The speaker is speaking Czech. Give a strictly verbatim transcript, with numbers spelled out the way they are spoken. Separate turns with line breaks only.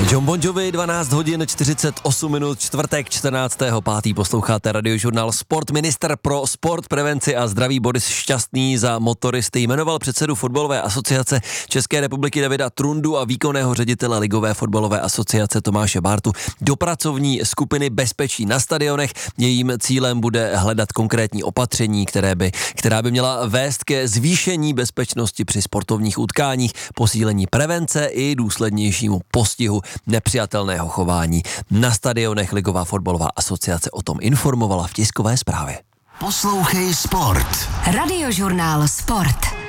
Jon Bon Jovi, dvanáct hodin čtyřicet osm minut, čtvrtek čtrnáctého pátého Posloucháte Radiožurnál Sport. Ministr pro sport, prevenci a zdraví Boris Šťastný za motoristy jmenoval předsedu fotbalové asociace České republiky Davida Trundu a výkonného ředitele Ligové fotbalové asociace Tomáše Bártu do pracovní skupiny bezpečí na stadionech. Jejím cílem bude hledat konkrétní opatření, které by, která by měla vést ke zvýšení bezpečnosti při sportovních utkáních, posílení prevence i důslednějšímu postihu nepřijatelného chování. Na stadionech Ligová fotbalová asociace o tom informovala v tiskové zprávě.
Poslouchej Sport.
Radiožurnál Sport.